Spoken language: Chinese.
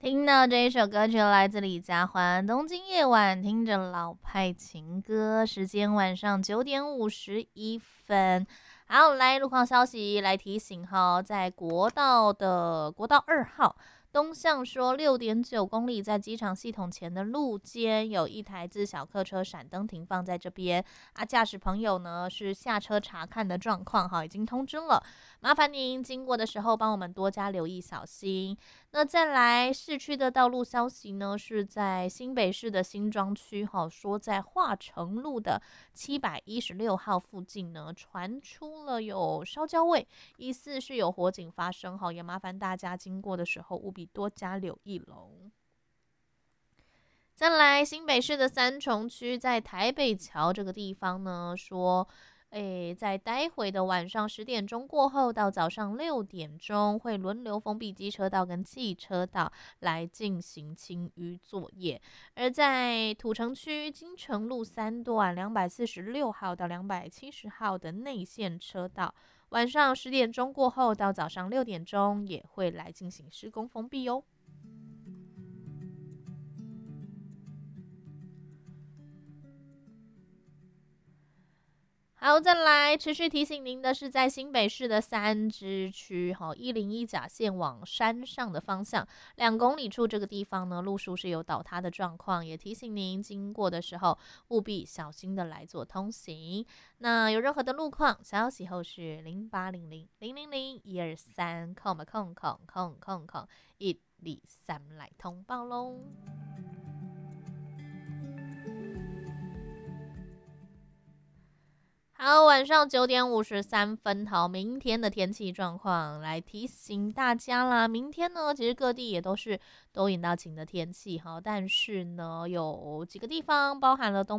听到这一首歌曲来自李佳欢，《东京夜晚》，听着老派情歌，时间晚上9点51分。好，来路况消息来提醒哈，在国道2号东向说6.9公里，在机场系统前的路肩有一台自小客车闪灯停放在这边啊，驾驶朋友呢是下车查看的状况哈，已经通知了，麻烦您经过的时候帮我们多加留意小心。那再来市区的道路消息呢，是在新北市的新庄区说在化成路的716号附近呢，传出了有烧焦味，疑似是有火警发生也麻烦大家经过的时候务必多加留意喽。再来，新北市的三重区在台北桥这个地方呢，说，在待会的晚上10点钟过后到早上6点钟，会轮流封闭机车道跟汽车道来进行清淤作业。而在土城区金城路3段246号到270号的内线车道，晚上10点钟过后到早上6点钟也会来进行施工封闭哦。好，再来持续提醒您的是，在新北市的三支区101甲线往山上的方向2公里处这个地方呢，路树是有倒塌的状况，也提醒您经过的时候务必小心的来做通行。那有任何的路况消息后是0800000123123来通报喽。好，晚上9点53分，好，明天的天气状况来提醒大家啦。明天呢，其实各地也都是多云到晴的天气哈，但是呢，有几个地方包含了东